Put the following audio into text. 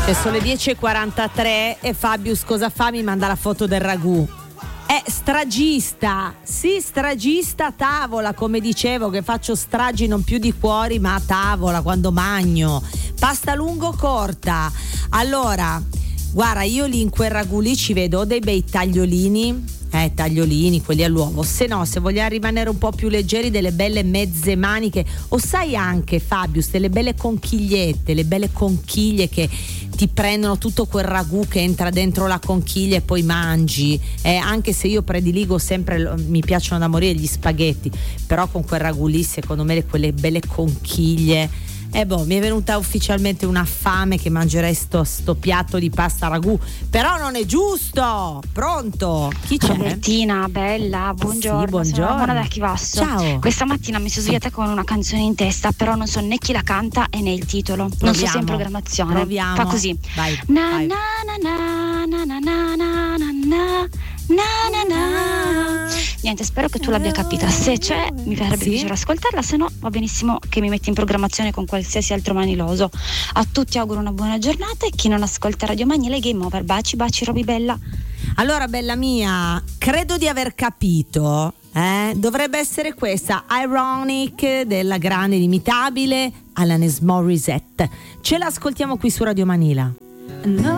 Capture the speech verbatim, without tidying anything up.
Che sono le dieci e quarantatré e Fabius cosa fa? Mi manda la foto del ragù. È stragista, sì, stragista a tavola, come dicevo, che faccio stragi non più di cuori ma a tavola quando magno. Pasta lungo corta. Allora, guarda, io lì in quel ragù lì ci vedo dei bei tagliolini, eh, tagliolini, quelli all'uovo, se no, se vogliamo rimanere un po' più leggeri, delle belle mezze maniche, o sai anche, Fabius, delle belle conchigliette, le belle conchiglie che ti prendono tutto quel ragù che entra dentro la conchiglia e poi mangi, eh, anche se io prediligo sempre, mi piacciono da morire gli spaghetti, però con quel ragù lì secondo me quelle belle conchiglie, e eh boh, mi è venuta ufficialmente una fame che mangerei sto, sto piatto di pasta ragù, però non è giusto. Pronto? Chi c'è? Robertina, bella, buongiorno, sì, buongiorno. sono Mona da Chivasso. Ciao. Questa mattina mi sono svegliata con una canzone in testa, però non so né chi la canta e né il titolo. Proviamo. Non so se è in programmazione. Proviamo. Fa così. Vai, na, vai. na na na na na na na na na na na. Niente, spero che tu l'abbia capita. Se c'è, mi farebbe Sì? piacere ascoltarla, se no va benissimo che mi metti in programmazione con qualsiasi altro maniloso. A tutti auguro una buona giornata e chi non ascolta Radio Magnile Game Over. Baci baci Roby bella. Allora, bella mia, credo di aver capito, eh? Dovrebbe essere questa Ironic della grande inimitabile Alanis Morissette. Ce l'ascoltiamo qui su Radio Manila. No.